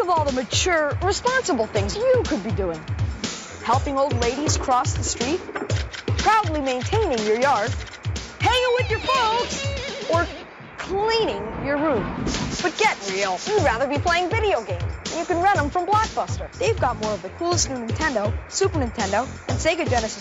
of all the mature, responsible things you could be doing. Helping old ladies cross the street, proudly maintaining your yard, hanging with your folks, or cleaning your room. But get real, you'd rather be playing video games. You can rent them from Blockbuster. They've got more of the coolest new Nintendo, Super Nintendo, and Sega Genesis